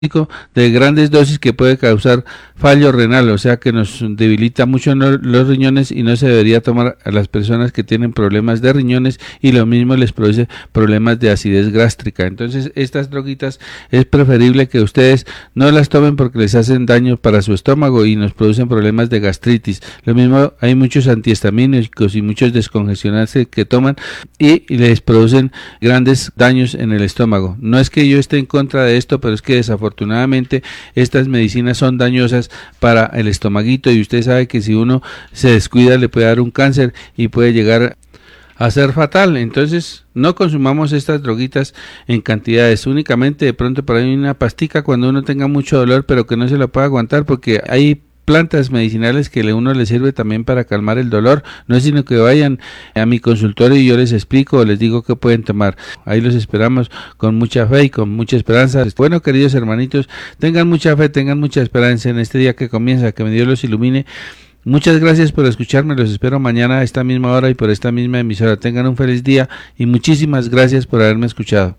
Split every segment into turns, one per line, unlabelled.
de grandes dosis que puede causar fallo renal, o sea que nos debilita mucho los riñones y no se debería tomar a las personas que tienen problemas de riñones y lo mismo les produce problemas de acidez gástrica. Entonces estas droguitas es preferible que ustedes no las tomen porque les hacen daño para su estómago y nos producen problemas de gastritis. Lo mismo hay muchos antihistamínicos y muchos descongestionantes que toman y les producen grandes daños en el estómago. No es que yo esté en contra de esto, pero es que desafortunadamente estas medicinas son dañosas para el estomaguito y usted sabe que si uno se descuida le puede dar un cáncer y puede llegar a ser fatal. Entonces no consumamos estas droguitas en cantidades, únicamente de pronto por ahí una pastica cuando uno tenga mucho dolor pero que no se la pueda aguantar, porque hay plantas medicinales que a uno le sirve también para calmar el dolor. No es sino que vayan a mi consultorio y yo les explico, les digo que pueden tomar. Ahí los esperamos con mucha fe y con mucha esperanza. Bueno, queridos hermanitos, tengan mucha fe, tengan mucha esperanza en este día que comienza, que Dios los ilumine. Muchas gracias por escucharme, los espero mañana a esta misma hora y por esta misma emisora. Tengan un feliz día y muchísimas gracias por haberme escuchado.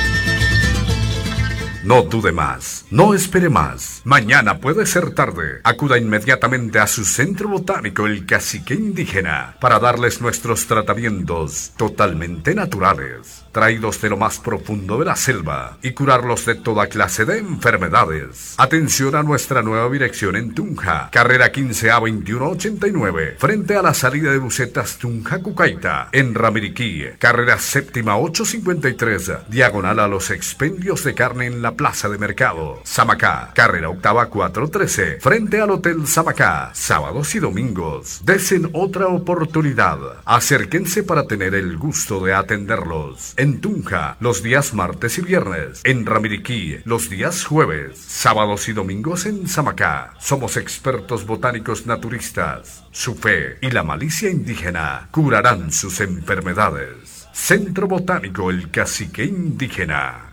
No dude más, no espere más. Mañana puede ser tarde. Acuda inmediatamente a su centro botánico, el Cacique Indígena, para darles nuestros tratamientos totalmente naturales, traídos de lo más profundo de la selva, y curarlos de toda clase de enfermedades. Atención a nuestra nueva dirección en Tunja, carrera 15A 2189, frente a la salida de busetas Tunja Cucaita. En Ramiriquí, carrera séptima 853, diagonal a los expendios de carne en la Plaza de Mercado. Samacá, carrera octava 413, frente al Hotel Samacá, sábados y domingos. Desen otra oportunidad. Acérquense para tener el gusto de atenderlos. En Tunja, los días martes y viernes. En Ramiriquí, los días jueves. Sábados y domingos en Samacá. Somos expertos botánicos naturistas. Su fe y la malicia indígena curarán sus enfermedades. Centro Botánico El Cacique Indígena.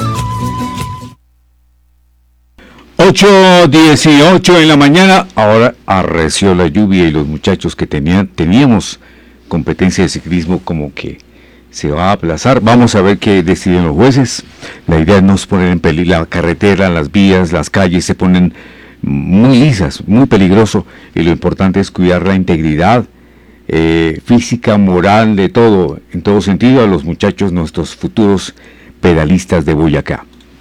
8:18 en la mañana. Ahora arreció la lluvia y los muchachos que teníamos competencia de ciclismo como que se va a aplazar. Vamos a ver qué deciden los jueces. La idea es no poner en peligro la carretera, las vías, las calles se ponen muy lisas, muy peligroso, y lo importante es cuidar la integridad física, moral, de todo, en todo sentido, a los muchachos, nuestros futuros pedalistas de Boyacá.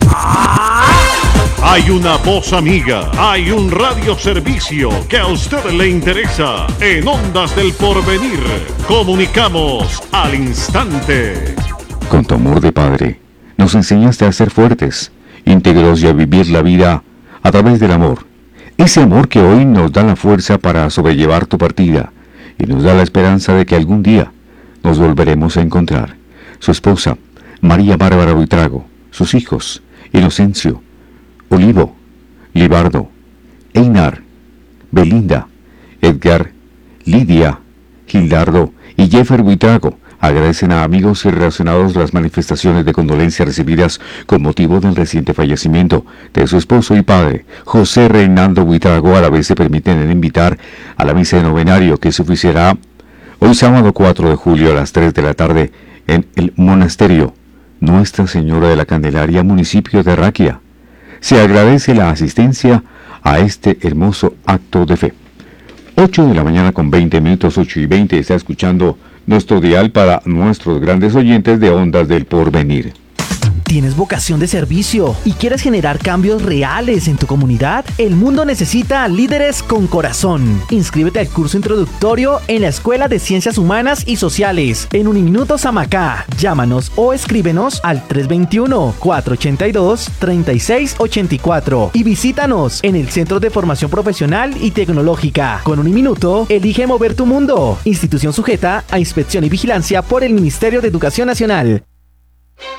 Hay una voz amiga, hay un radioservicio que a usted le interesa. En Ondas del Porvenir, comunicamos al instante.
Con tu amor de padre, nos enseñaste a ser fuertes, íntegros y a vivir la vida a través del amor. Ese amor que hoy nos da la fuerza para sobrellevar tu partida y nos da la esperanza de que algún día nos volveremos a encontrar. Su esposa, María Bárbara Buitrago, sus hijos, Inocencio, Olivo, Libardo, Einar, Belinda, Edgar, Lidia, Gildardo y Jeffer Buitrago agradecen a amigos y relacionados las manifestaciones de condolencia recibidas con motivo del reciente fallecimiento de su esposo y padre, José Reinaldo Buitrago. A la vez se permiten invitar a la misa de novenario que se oficiará hoy sábado 4 de julio a las 3 de la tarde en el monasterio Nuestra Señora de la Candelaria, municipio de Raquia. Se agradece la asistencia a este hermoso acto de fe. 8 de la mañana con 20 minutos, 8:20, está escuchando nuestro dial para nuestros grandes oyentes de Ondas del Porvenir.
¿Tienes vocación de servicio y quieres generar cambios reales en tu comunidad? El mundo necesita líderes con corazón. Inscríbete al curso introductorio en la Escuela de Ciencias Humanas y Sociales en Uniminuto Samacá. Llámanos o escríbenos al 321-482-3684 y visítanos en el Centro de Formación Profesional y Tecnológica. Con Uniminuto, elige mover tu mundo. Institución sujeta a inspección y vigilancia por el Ministerio de Educación Nacional.